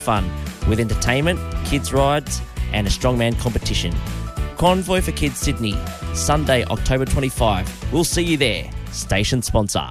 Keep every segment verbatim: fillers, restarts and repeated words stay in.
fun with entertainment, kids rides and a strongman competition. Convoy for Kids Sydney, Sunday, October twenty-fifth. We'll see you there. Station sponsor.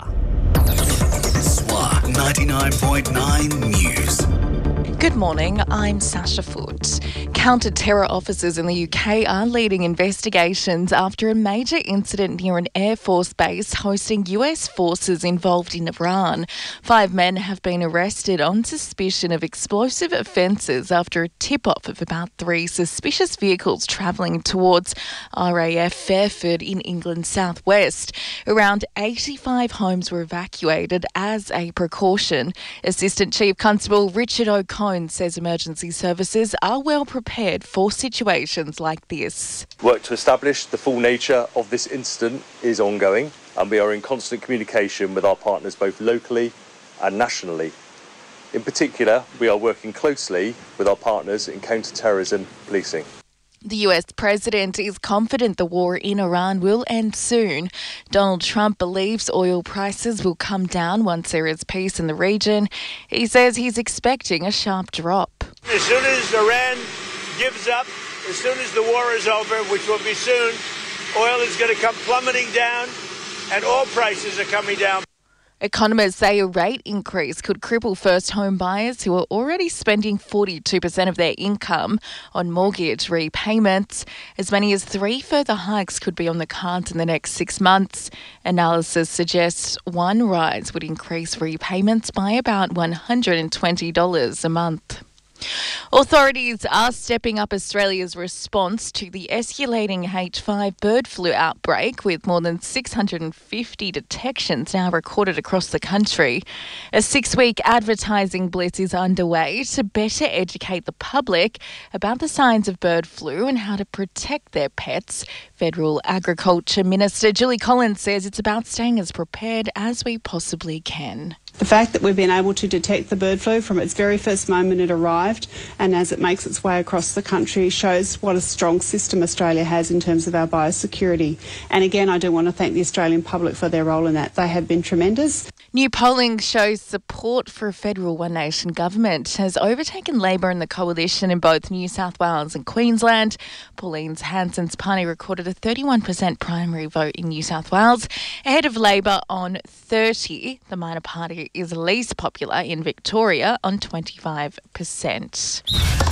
S W A ninety-nine point nine News. Good morning, I'm Sasha Foote. Counter-terror officers in the U K are leading investigations after a major incident near an Air Force base hosting U S forces involved in Iran. Five men have been arrested on suspicion of explosive offences after a tip-off of about three suspicious vehicles travelling towards R A F Fairford in England's southwest. Around eighty-five homes were evacuated as a precaution. Assistant Chief Constable Richard O'Connor says emergency services are well prepared for situations like this. Work to establish the full nature of this incident is ongoing, and we are in constant communication with our partners both locally and nationally. In particular, we are working closely with our partners in counter-terrorism policing. The U S president is confident the war in Iran will end soon. Donald Trump believes oil prices will come down once there is peace in the region. He says he's expecting a sharp drop. As soon as Iran gives up, as soon as the war is over, which will be soon, oil is going to come plummeting down and all prices are coming down. Economists say a rate increase could cripple first home buyers who are already spending forty-two percent of their income on mortgage repayments. As many as three further hikes could be on the cards in the next six months. Analysis suggests one rise would increase repayments by about one hundred twenty dollars a month. Authorities are stepping up Australia's response to the escalating H five bird flu outbreak, with more than six hundred fifty detections now recorded across the country. A six-week advertising blitz is underway to better educate the public about the signs of bird flu and how to protect their pets. Federal Agriculture Minister Julie Collins says it's about staying as prepared as we possibly can. The fact that we've been able to detect the bird flu from its very first moment it arrived and as it makes its way across the country shows what a strong system Australia has in terms of our biosecurity. And again, I do want to thank the Australian public for their role in that. They have been tremendous. New polling shows support for a federal One Nation government has overtaken Labor and the coalition in both New South Wales and Queensland. Pauline Hanson's party recorded a thirty-one percent primary vote in New South Wales, ahead of Labor on thirty. The minor party is least popular in Victoria on twenty-five percent.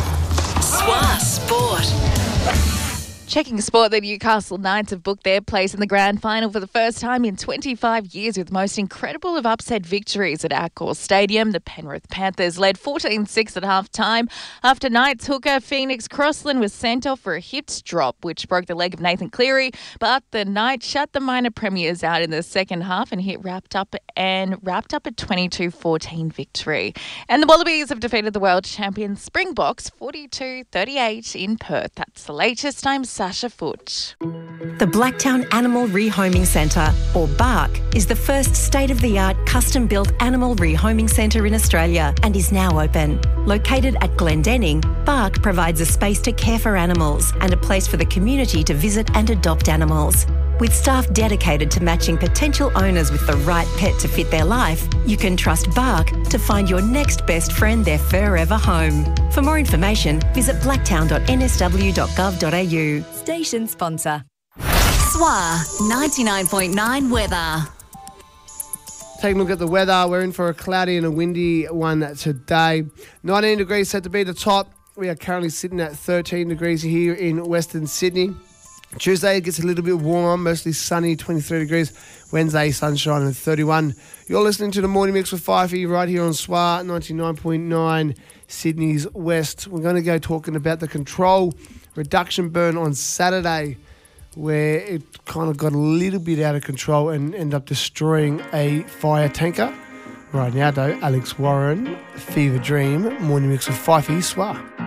S W A Sport. Checking sport, the Newcastle Knights have booked their place in the grand final for the first time in twenty-five years with most incredible of upset victories at Accor Stadium. The Penrith Panthers led fourteen six at half-time after Knights hooker Phoenix Crossland was sent off for a hips drop, which broke the leg of Nathan Cleary. But the Knights shut the minor premiers out in the second half and hit wrapped up and wrapped up a twenty-two fourteen victory. And the Wallabies have defeated the world champion Springboks forty-two thirty-eight in Perth. That's the latest. I'm Sasha Foote. The Blacktown Animal Rehoming Centre, or BARC, is the first state-of-the-art custom-built animal rehoming centre in Australia and is now open. Located at Glendenning, BARC provides a space to care for animals and a place for the community to visit and adopt animals. With staff dedicated to matching potential owners with the right pet to fit their life, you can trust BARC to find your next best friend their forever home. For more information, visit blacktown dot n s w dot gov dot a u. Station sponsor. S W A ninety-nine point nine weather. Taking a look at the weather, we're in for a cloudy and a windy one today. nineteen degrees set to be the top. We are currently sitting at thirteen degrees here in Western Sydney. Tuesday it gets a little bit warmer, mostly sunny, twenty-three degrees. Wednesday, sunshine and thirty-one. You're listening to the Morning Mix with Fifey right here on S W A ninety-nine point nine Sydney's West. We're going to go talking about the control reduction burn on Saturday, where it kind of got a little bit out of control and ended up destroying a fire tanker. Right now, though, Alex Warren, Fever Dream, Morning Mix with Fifey, S W A.